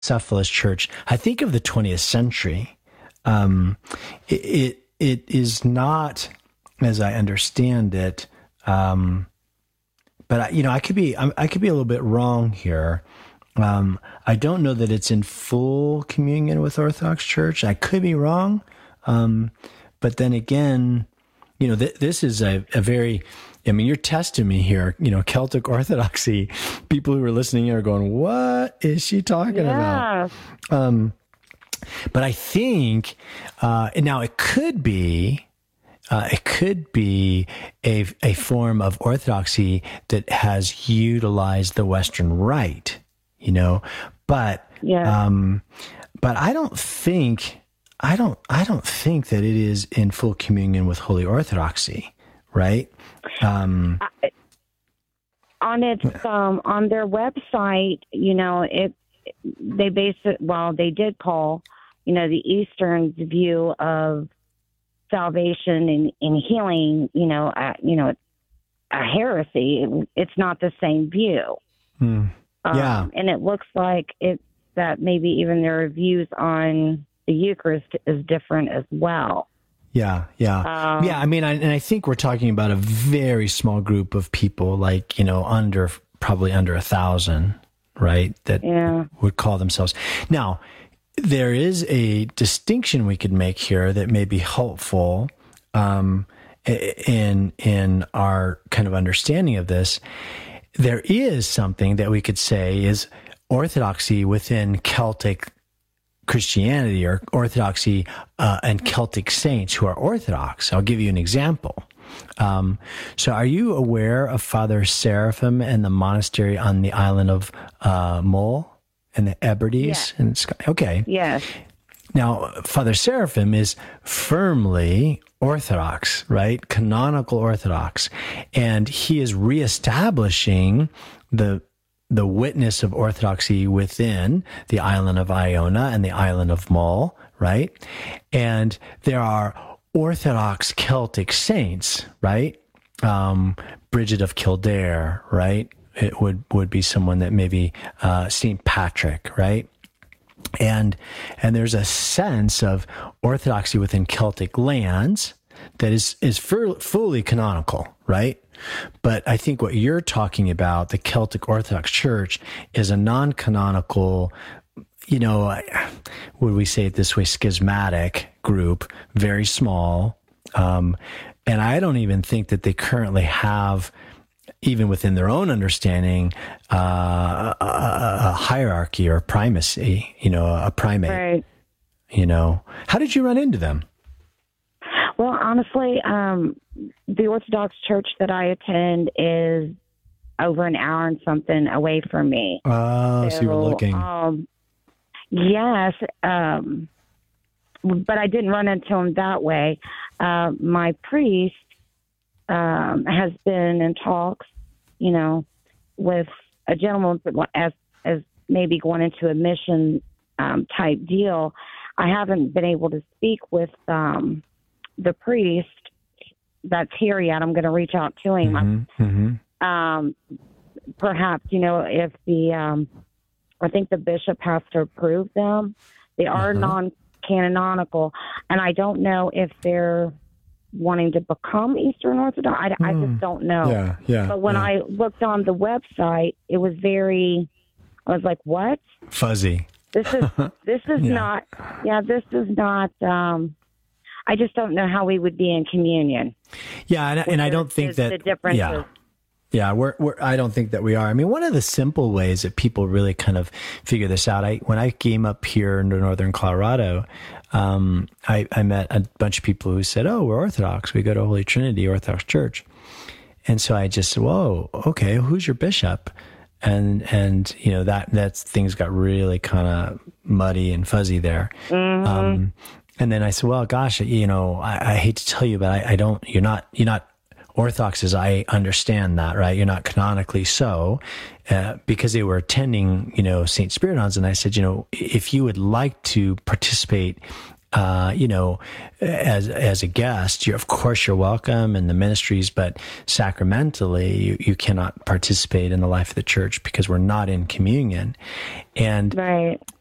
Cephalus Church, I think of the 20th century. It is not, as I understand it, but I could be a little bit wrong here. I don't know that it's in full communion with Orthodox Church. I could be wrong, but then again, this is a very. I mean, you're testing me here. Celtic Orthodoxy. People who are listening are going, "What is she talking about?" But I think now it could be. It could be a form of orthodoxy that has utilized the Western Rite, but I don't think that it is in full communion with Holy Orthodoxy, right? On their website, they base it. Well, they did call, the Eastern view of salvation and healing, a heresy. It's not the same view. Yeah. And it looks like that maybe even their views on the Eucharist is different as well. Yeah. I mean, I think we're talking about a very small group of people, like, probably under 1,000, right? That would call themselves. Now, there is a distinction we could make here that may be helpful in our kind of understanding of this. There is something that we could say is orthodoxy within Celtic Christianity, or orthodoxy and Celtic saints who are Orthodox. I'll give you an example. So are you aware of Father Seraphim and the monastery on the island of Mull and the Hebrides? Yeah. Okay. Yes. Now, Father Seraphim is firmly Orthodox, right? Canonical Orthodox. And he is reestablishing the witness of orthodoxy within the island of Iona and the island of Mull, right? And there are Orthodox Celtic saints, right? Bridget of Kildare, right? It would be someone that maybe St. Patrick, right? And there's a sense of orthodoxy within Celtic lands that is fully canonical, right? But I think what you're talking about, the Celtic Orthodox Church, is a non-canonical, would we say it this way, schismatic group, very small. And I don't even think that they currently have, even within their own understanding, a hierarchy or primacy, a primate. Right. How did you run into them? Well, honestly, the Orthodox Church that I attend is over an hour and something away from me. Oh, so you were looking. Yes, but I didn't run into him that way. My priest has been in talks, with a gentleman as maybe going into a mission type deal. I haven't been able to speak with the priest that's here yet. I'm going to reach out to him. Perhaps, if I think the bishop has to approve them. They are non-canonical, and I don't know if they're wanting to become Eastern Orthodox. I just don't know. Yeah. But when I looked on the website, it was I was like, what? Fuzzy. This is not, this is not, I just don't know how we would be in communion. Yeah, and I don't think that the difference is. Yeah, I don't think that we are. I mean, one of the simple ways that people really kind of figure this out, when I came up here into northern Colorado, I met a bunch of people who said, "Oh, we're Orthodox. We go to Holy Trinity Orthodox Church." And so I just said, "Whoa, okay, who's your bishop?" And that's things got really kind of muddy and fuzzy there. And then I said, "Well, gosh, I hate to tell you, but I don't. You're not Orthodox as I understand that, right? You're not canonically so," because they were attending, St. Spiridon's. And I said, if you would like to participate, as a guest, of course you're welcome in the ministries, but sacramentally, you cannot participate in the life of the church because we're not in communion. And right.